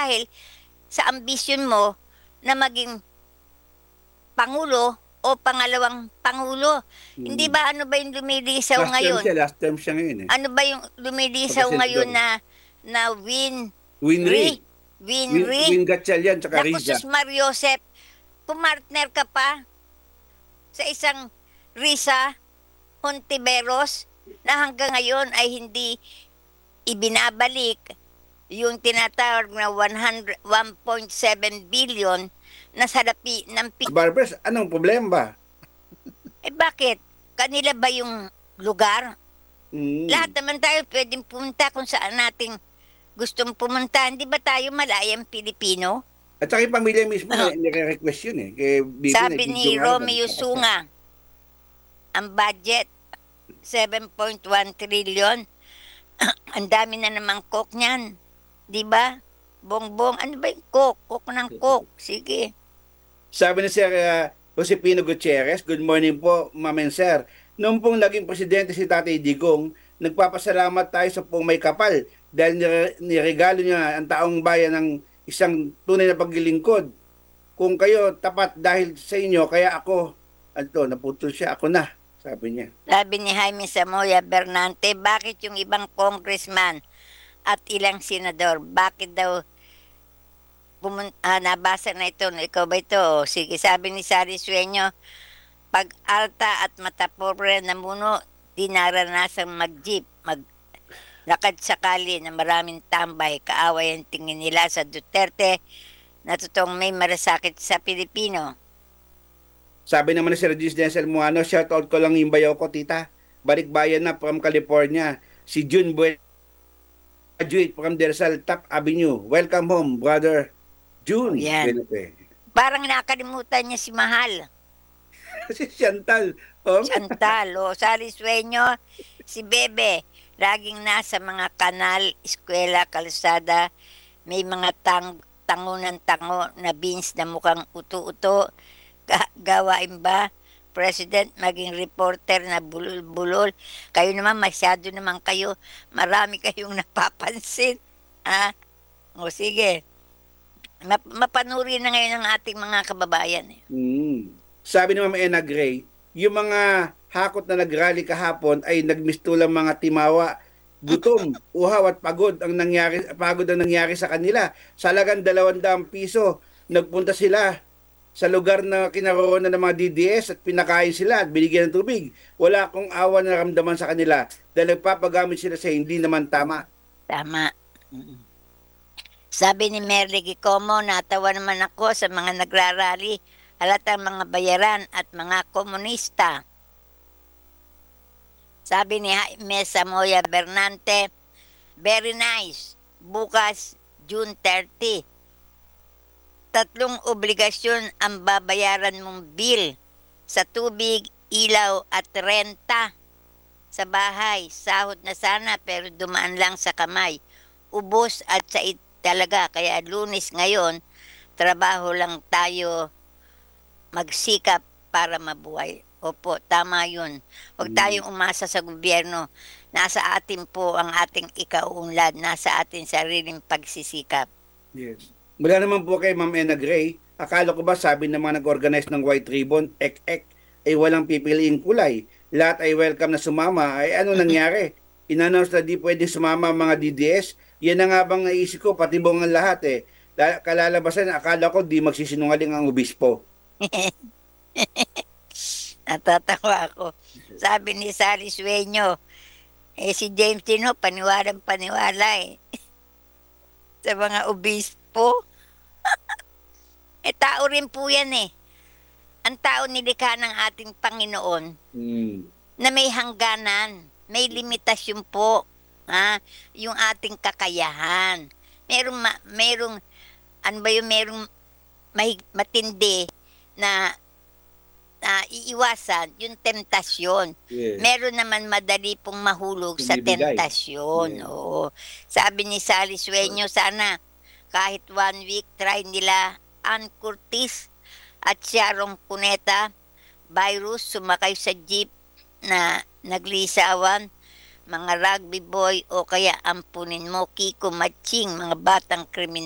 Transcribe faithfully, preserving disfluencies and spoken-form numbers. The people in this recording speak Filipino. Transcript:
dahil sa ambisyon mo na maging pangulo o pangalawang pangulo. Hmm. Hindi ba ano ba yung lumilisaw Last term ngayon? siya, last term siya ngayon eh. Ano ba yung lumilisaw ngayon Pagka-senador. na na win Winry. Ri? Win Win, Ri? Win Gatchalian tsaka Naku, Riza. sus Mariosep, pumartner ka pa sa isang Risa Hontiveros na hanggang ngayon ay hindi ibinabalik yung tinatawag na one point seven billion na salapi ng pi- Barbers, anong problema ba? Eh bakit? Kanila ba yung lugar? Hmm. Lahat naman tayo pwedeng pumunta kung saan nating gustong pumunta. Hindi ba tayo malayang Pilipino? At saka yung pamilya mismo Ah. na nire-request yun eh. Kaya Bibi, Sabi ni nag-video nga ako, Romeo nagpapasa. Sunga, ang budget, seven point one trillion. Ang dami na namang coke niyan. Di ba? Bongbong, ano ba yung coke? Coke ng coke. Sige. Sabi ni Sir uh, Josepino Gutierrez, good morning po, ma'am and sir. Noong pong naging presidente si Tatay Digong, nagpapasalamat tayo sa pong may kapal dahil nire- niregalo niya ang taong bayan ng isang tunay na paglilingkod. Kung kayo tapat dahil sa inyo, kaya ako, ano, naputol siya, ako na, sabi niya. Sabi ni Jaime Samoya Bernante, bakit yung ibang congressman at ilang senador, bakit daw pumun- ah, nabasa na ito, ikaw ba ito? O, sige, sabi ni Sari Sueño, pag alta at matapobre na muno, di naranasang mag-jeep, mag lakad sakali na maraming tambay, kaaway ang tingin nila sa Duterte na totoong may marasakit sa Pilipino. Sabi naman ni Sir Gis Denzel Muano, shoutout ko lang yung bayaw ko, tita. Balikbayan na from California. Si June Buen, graduate from Dersal Top Avenue. Welcome home, brother June. Oh, yan. Benepe. Parang nakalimutan niya si Mahal. Si Chantal. Oh. Chantal, o Sari Sueño, si Bebe, laging nasa mga kanal, eskwela, kalsada, may mga tang tango ng tango na beans na mukhang uto-uto. Ga- gawain ba? President, maging reporter na bulol-bulol. Kayo naman, masyado naman kayo. Marami kayong napapansin. Ha? O sige. Map- mapanuri na ngayon ang ating mga kababayan. Eh. Mm. Sabi ni Ma'am Ena Gray, yung mga hakot na nagrally kahapon ay nagmistulang mga timawa, gutom, uhaw at pagod ang nangyari pagod ang nangyari sa kanila. Sa halagang dalawang daang piso, nagpunta sila sa lugar na kinaroonan ng mga D D S at pinakain sila at binigyan ng tubig. Wala akong awa na ramdaman sa kanila dahil nagpapagamit sila sa hindi naman tama. Tama. Mm. Sabi ni Merly Gicomo, natawa naman ako sa mga nagrarally, halatang mga bayaran at mga komunista. Sabi ni Jaime Samoya Bernante, very nice. Bukas, June thirtieth. Tatlong obligasyon ang babayaran mong bill sa tubig, ilaw at renta. Sa bahay, sahod na sana pero dumaan lang sa kamay. Ubos at sait talaga. Kaya Lunes ngayon, trabaho lang tayo magsikap para mabuhay. Opo, tama yun. Huwag tayong umasa sa gobyerno. Nasa atin po ang ating ikauunlad. Nasa atin sariling pagsisikap. Yes. Mula naman po kay Ma'am Ena Gray, akala ko ba sabi ng mga nag-organize ng White Ribbon, ek-ek, ay walang pipiliing kulay. Lahat ay welcome na sumama. Ay ano nangyari? In-announce na di pwede sumama ang mga D D S. Yan na nga bang naisip ko, pati buong ang lahat eh. Kalalabasan, akala ko di magsisinungaling ang obispo. Natatawa ako. Sabi ni Sally Sueño, eh si James Tino, paniwalang paniwala eh. Sa mga obispo. Eh tao rin po yan eh. Ang tao nilikha ng ating Panginoon Hmm. na may hangganan, may limitasyon po. Ha? Yung ating kakayahan. Merong, ma, merong, ano ba yung merong mahig, matindi na uh, iiwasan yung temptasyon. Yes. Meron naman madali pong mahulog sa Bumibigay. temptasyon. Yeah. Oo. Sabi ni Sally Sueño, sana kahit one week try nila Ann Curtis at Sharon Cuneta virus sumakay sa jeep na naglisawan, mga rugby boy o kaya ampunin mo Kiko Matching, mga batang kriminal.